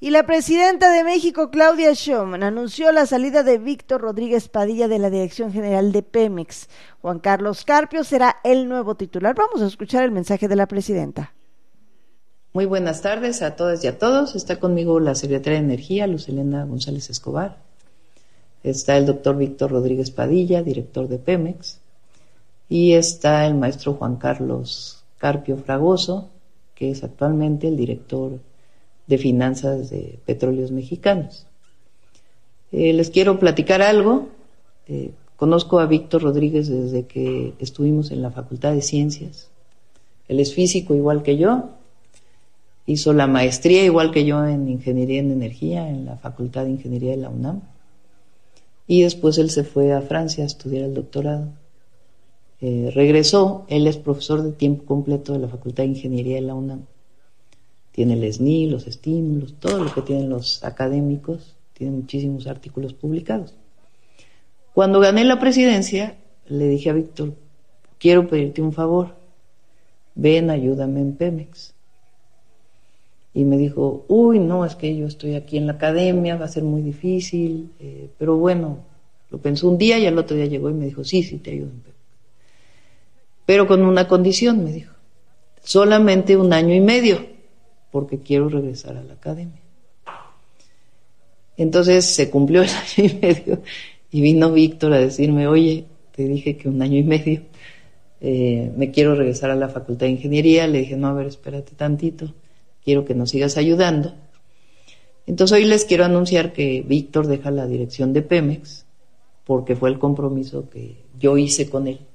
Y la presidenta de México, Claudia Sheinbaum, anunció la salida de Víctor Rodríguez Padilla de la Dirección General de Pemex. Juan Carlos Carpio será el nuevo titular. Vamos a escuchar el mensaje de la presidenta. Muy buenas tardes a todas y a todos. Está conmigo la secretaria de Energía, Luz Helena González Escobar. Está el doctor Víctor Rodríguez Padilla, director de Pemex. Y está el maestro Juan Carlos Carpio Fragoso, que es actualmente el director de Finanzas de Petróleos Mexicanos. Les quiero platicar algo. Conozco a Víctor Rodríguez desde que estuvimos en la Facultad de Ciencias. Él es físico igual que yo. Hizo la maestría igual que yo en Ingeniería en Energía en la Facultad de Ingeniería de la UNAM. Y después él se fue a Francia a estudiar el doctorado. Regresó. Él es profesor de tiempo completo de la Facultad de Ingeniería de la UNAM. Tiene el SNI, los estímulos, todo lo que tienen los académicos, tiene muchísimos artículos publicados. Cuando gané la presidencia, le dije a Víctor, quiero pedirte un favor, ven, ayúdame en Pemex. Y me dijo, no, es que yo estoy aquí en la academia, va a ser muy difícil, pero bueno, lo pensó un día y al otro día llegó y me dijo, sí, te ayudo en Pemex. Pero con una condición, me dijo, solamente 1 año y medio. Porque quiero regresar a la academia. Entonces se cumplió el 1 año y medio y vino Víctor a decirme, oye, te dije que 1 año y medio, me quiero regresar a la Facultad de Ingeniería. Le dije, no, a ver, espérate tantito, quiero que nos sigas ayudando. Entonces hoy les quiero anunciar que Víctor deja la dirección de Pemex porque fue el compromiso que yo hice con él.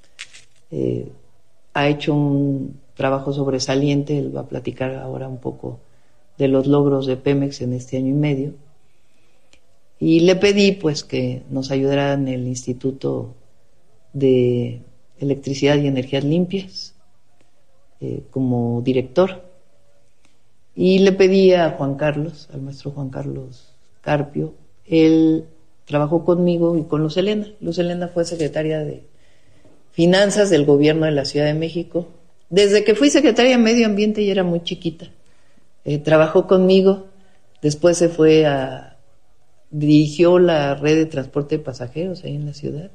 Ha hecho un trabajo sobresaliente. Él va a platicar ahora un poco de los logros de Pemex en este 1 año y medio. Y le pedí pues que nos ayudara en el Instituto de Electricidad y Energías Limpias como director. Y le pedí a Juan Carlos, al maestro Juan Carlos Carpio. Él trabajó conmigo y con Luz Helena. Luz Helena fue secretaria de Finanzas del Gobierno de la Ciudad de México. Desde que fui secretaria de Medio Ambiente y era muy chiquita. Trabajó conmigo, después se fue dirigió la red de transporte de pasajeros ahí en la ciudad.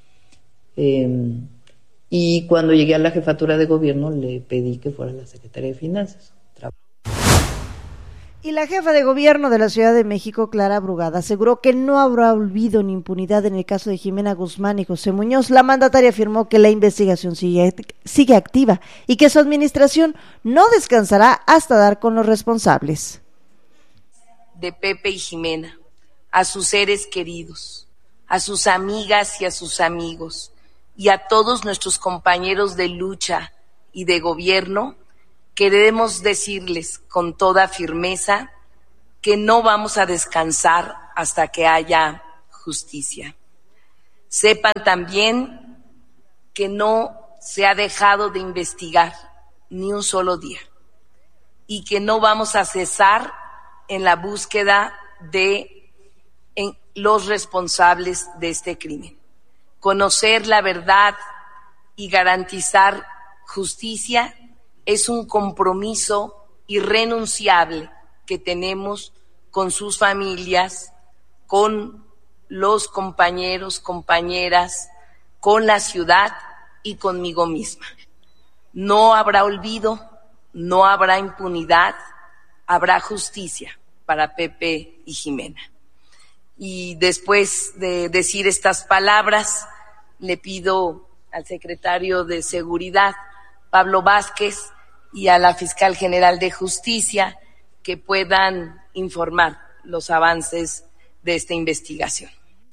Y cuando llegué a la jefatura de gobierno le pedí que fuera la secretaria de Finanzas. Y la jefa de gobierno de la Ciudad de México, Clara Brugada, aseguró que no habrá olvido ni impunidad en el caso de Jimena Guzmán y José Muñoz. La mandataria afirmó que la investigación sigue activa y que su administración no descansará hasta dar con los responsables. De Pepe y Jimena, a sus seres queridos, a sus amigas y a sus amigos, y a todos nuestros compañeros de lucha y de gobierno, queremos decirles con toda firmeza que no vamos a descansar hasta que haya justicia. Sepan también que no se ha dejado de investigar ni un solo día y que no vamos a cesar en la búsqueda de los responsables de este crimen. Conocer la verdad y garantizar justicia es un compromiso irrenunciable que tenemos con sus familias, con los compañeros, compañeras, con la ciudad y conmigo misma. No habrá olvido, no habrá impunidad, habrá justicia para Pepe y Jimena. Y después de decir estas palabras, le pido al secretario de Seguridad, Pablo Vázquez, y a la Fiscal General de Justicia que puedan informar los avances de esta investigación.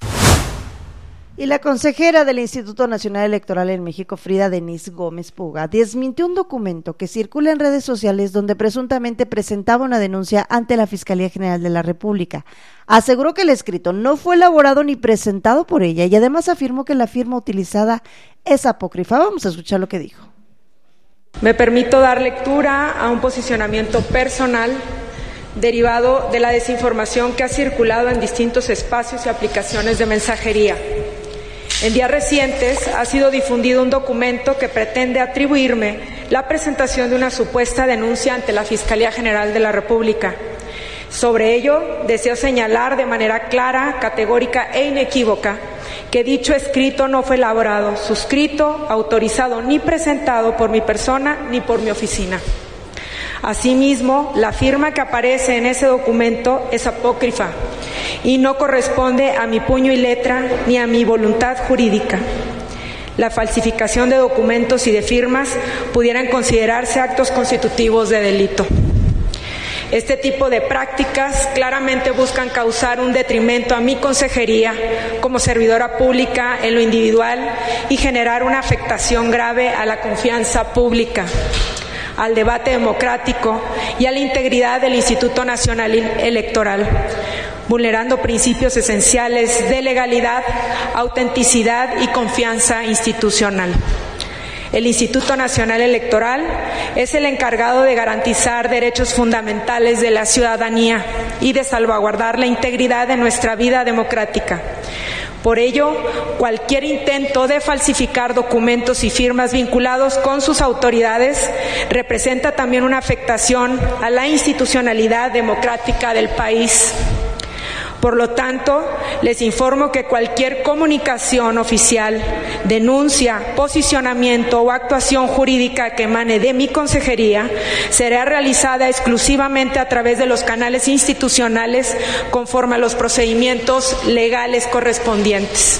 Y la consejera del Instituto Nacional Electoral en México, Frida Denise Gómez Puga, desmintió un documento que circula en redes sociales donde presuntamente presentaba una denuncia ante la Fiscalía General de la República. Aseguró que el escrito no fue elaborado ni presentado por ella y además afirmó que la firma utilizada es apócrifa. Vamos a escuchar lo que dijo. Me permito dar lectura a un posicionamiento personal derivado de la desinformación que ha circulado en distintos espacios y aplicaciones de mensajería. En días recientes ha sido difundido un documento que pretende atribuirme la presentación de una supuesta denuncia ante la Fiscalía General de la República. Sobre ello, deseo señalar de manera clara, categórica e inequívoca que dicho escrito no fue elaborado, suscrito, autorizado ni presentado por mi persona ni por mi oficina. Asimismo, la firma que aparece en ese documento es apócrifa y no corresponde a mi puño y letra ni a mi voluntad jurídica. La falsificación de documentos y de firmas pudieran considerarse actos constitutivos de delito. Este tipo de prácticas claramente buscan causar un detrimento a mi consejería como servidora pública en lo individual y generar una afectación grave a la confianza pública, al debate democrático y a la integridad del Instituto Nacional Electoral, vulnerando principios esenciales de legalidad, autenticidad y confianza institucional. El Instituto Nacional Electoral es el encargado de garantizar derechos fundamentales de la ciudadanía y de salvaguardar la integridad de nuestra vida democrática. Por ello, cualquier intento de falsificar documentos y firmas vinculados con sus autoridades representa también una afectación a la institucionalidad democrática del país. Por lo tanto, les informo que cualquier comunicación oficial, denuncia, posicionamiento o actuación jurídica que emane de mi consejería será realizada exclusivamente a través de los canales institucionales conforme a los procedimientos legales correspondientes.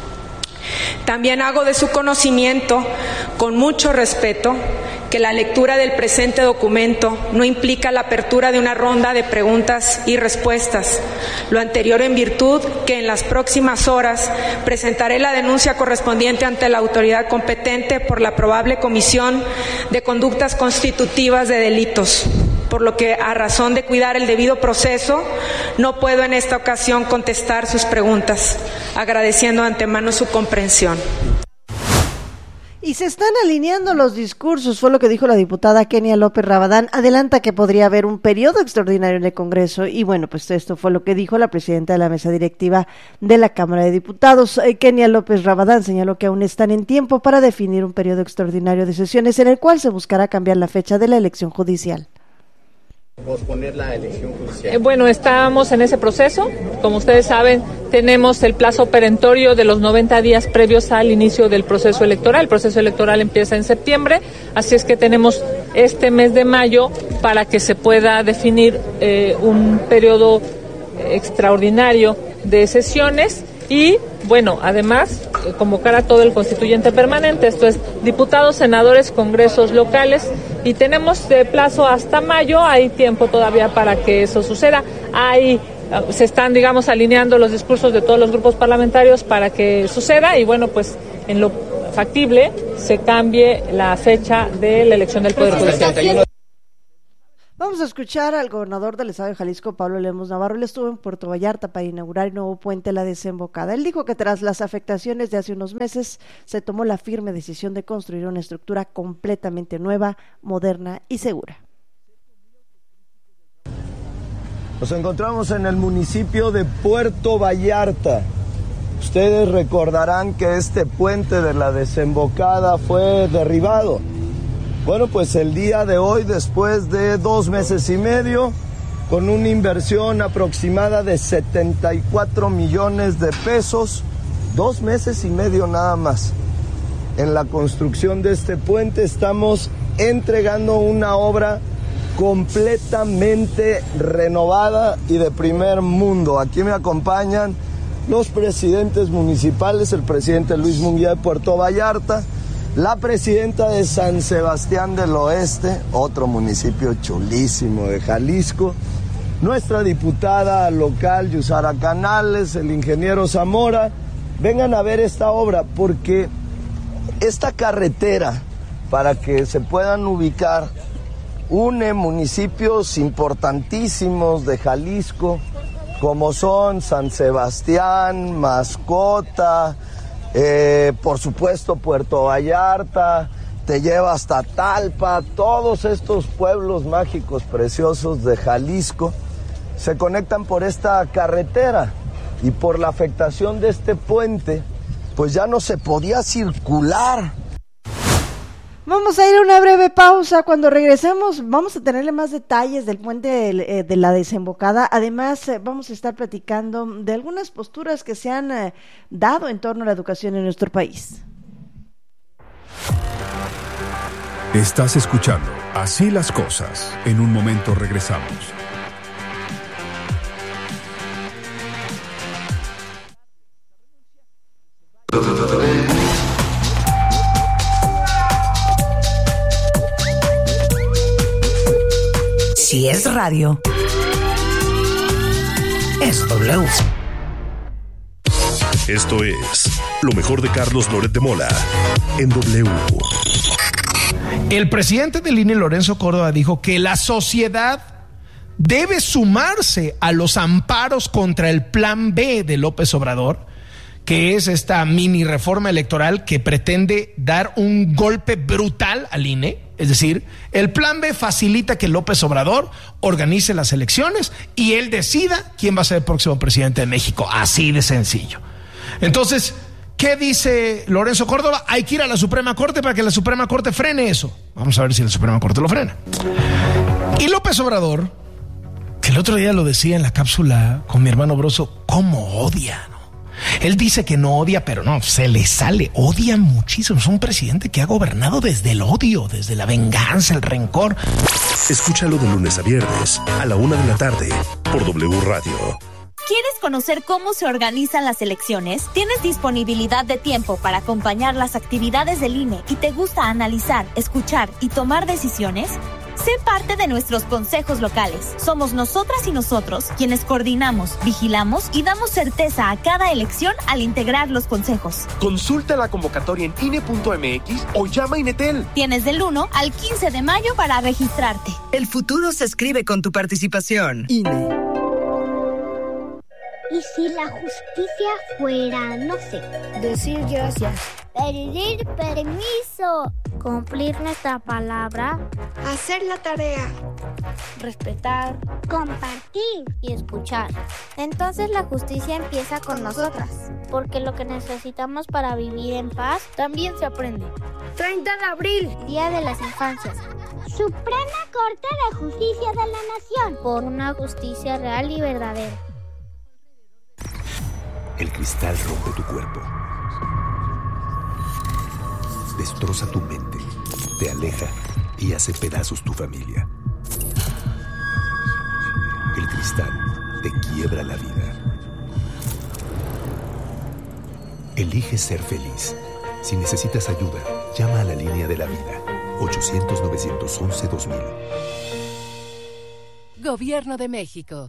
También hago de su conocimiento, con mucho respeto, que la lectura del presente documento no implica la apertura de una ronda de preguntas y respuestas. Lo anterior en virtud que en las próximas horas presentaré la denuncia correspondiente ante la autoridad competente por la probable comisión de conductas constitutivas de delitos, por lo que, a razón de cuidar el debido proceso, no puedo en esta ocasión contestar sus preguntas, agradeciendo de antemano su comprensión. Y se están alineando los discursos, fue lo que dijo la diputada Kenia López Rabadán. Adelanta que podría haber un periodo extraordinario en el Congreso y bueno, pues esto fue lo que dijo la presidenta de la mesa directiva de la Cámara de Diputados. Kenia López Rabadán señaló que aún están en tiempo para definir un periodo extraordinario de sesiones en el cual se buscará cambiar la fecha de la elección judicial. Posponer la elección judicial. Bueno, estamos en ese proceso. Como ustedes saben, tenemos el plazo perentorio de los 90 días previos al inicio del proceso electoral. El proceso electoral empieza en septiembre, así es que tenemos este mes de mayo para que se pueda definir un periodo extraordinario de sesiones y, bueno, además, convocar a todo el constituyente permanente, esto es, diputados, senadores, congresos locales, y tenemos de plazo hasta mayo, hay tiempo todavía para que eso suceda. Se están, digamos, alineando los discursos de todos los grupos parlamentarios para que suceda y, bueno, pues en lo factible se cambie la fecha de la elección del Poder Judicial. Vamos a escuchar al gobernador del estado de Jalisco, Pablo Lemos Navarro. Él estuvo en Puerto Vallarta para inaugurar el nuevo puente La Desembocada. Él dijo que tras las afectaciones de hace unos meses se tomó la firme decisión de construir una estructura completamente nueva, moderna y segura. Nos encontramos en el municipio de Puerto Vallarta. Ustedes recordarán que este puente de La Desembocada fue derribado. Bueno, pues el día de hoy, después de 2 meses y medio, con una inversión aproximada de 74 millones de pesos, 2 meses y medio nada más, en la construcción de este puente, estamos entregando una obra completamente renovada y de primer mundo. Aquí me acompañan los presidentes municipales, el presidente Luis Munguía de Puerto Vallarta, la presidenta de San Sebastián del Oeste, otro municipio chulísimo de Jalisco, nuestra diputada local Yusara Canales, el ingeniero Zamora. Vengan a ver esta obra porque esta carretera, para que se puedan ubicar, une municipios importantísimos de Jalisco, como son San Sebastián, Mascota, por supuesto Puerto Vallarta, te lleva hasta Talpa, todos estos pueblos mágicos preciosos de Jalisco se conectan por esta carretera y por la afectación de este puente, pues ya no se podía circular. Vamos a ir a una breve pausa. Cuando regresemos vamos a tenerle más detalles del puente de la Desembocada. Además, vamos a estar platicando de algunas posturas que se han dado en torno a la educación en nuestro país. Estás escuchando Así las cosas. En un momento regresamos. Si es radio, es W. Esto es lo mejor de Carlos Loret de Mola en W. El presidente del INE, Lorenzo Córdoba, dijo que la sociedad debe sumarse a los amparos contra el Plan B de López Obrador, que es esta mini reforma electoral que pretende dar un golpe brutal al INE. Es decir, el Plan B facilita que López Obrador organice las elecciones y él decida quién va a ser el próximo presidente de México. Así de sencillo. Entonces, ¿qué dice Lorenzo Córdoba? Hay que ir a la Suprema Corte para que la Suprema Corte frene eso. Vamos a ver si la Suprema Corte lo frena. Y López Obrador, que el otro día lo decía en la cápsula con mi hermano Broso, ¿cómo odia? Él dice que no odia, pero no, se le sale, odia muchísimo. Es un presidente que ha gobernado desde el odio, desde la venganza, el rencor. Escúchalo de lunes a viernes a la 1:00 p.m. por W Radio. ¿Quieres conocer cómo se organizan las elecciones? ¿Tienes disponibilidad de tiempo para acompañar las actividades del INE y te gusta analizar, escuchar y tomar decisiones? Sé parte de nuestros consejos locales. Somos nosotras y nosotros quienes coordinamos, vigilamos y damos certeza a cada elección al integrar los consejos. Consulta la convocatoria en INE.mx o llama a Inetel. Tienes del 1 al 15 de mayo para registrarte. El futuro se escribe con tu participación. INE. ¿Y si la justicia fuera, no sé, decir gracias, pedir permiso, cumplir nuestra palabra, hacer la tarea, respetar, compartir y escuchar? Entonces la justicia empieza con nosotras, porque lo que necesitamos para vivir en paz también se aprende. 30 de abril, Día de las Infancias. Suprema Corte de Justicia de la Nación, por una justicia real y verdadera. El cristal rompe tu cuerpo, destroza tu mente, te aleja y hace pedazos tu familia. El cristal te quiebra la vida. Elige ser feliz. Si necesitas ayuda, llama a la línea de la vida, 800-911-2000. Gobierno de México.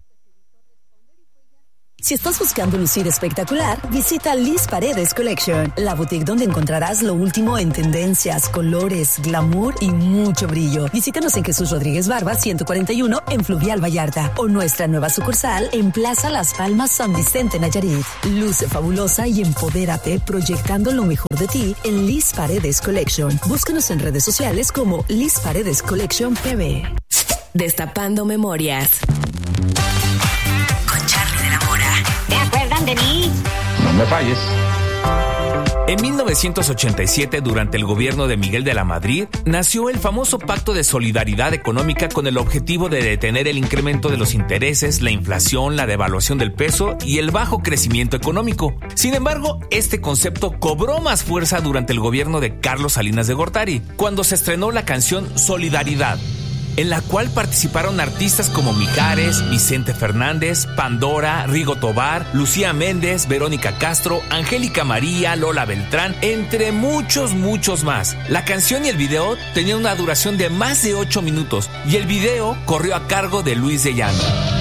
Si estás buscando lucir espectacular, visita Liz Paredes Collection, la boutique donde encontrarás lo último en tendencias, colores, glamour y mucho brillo. Visítanos en Jesús Rodríguez Barba 141 en Fluvial Vallarta o nuestra nueva sucursal en Plaza Las Palmas San Vicente Nayarit. Luce fabulosa y empodérate proyectando lo mejor de ti en Liz Paredes Collection. Búscanos en redes sociales como Liz Paredes Collection PB. Destapando memorias. ¿Se acuerdan de mí? No me falles. En 1987, durante el gobierno de Miguel de la Madrid, nació el famoso Pacto de Solidaridad Económica con el objetivo de detener el incremento de los intereses, la inflación, la devaluación del peso y el bajo crecimiento económico. Sin embargo, este concepto cobró más fuerza durante el gobierno de Carlos Salinas de Gortari, cuando se estrenó la canción Solidaridad, en la cual participaron artistas como Mijares, Vicente Fernández, Pandora, Rigo Tobar, Lucía Méndez, Verónica Castro, Angélica María, Lola Beltrán, entre muchos más. La canción y el video tenían una duración de más de 8 minutos y el video corrió a cargo de Luis de Llano.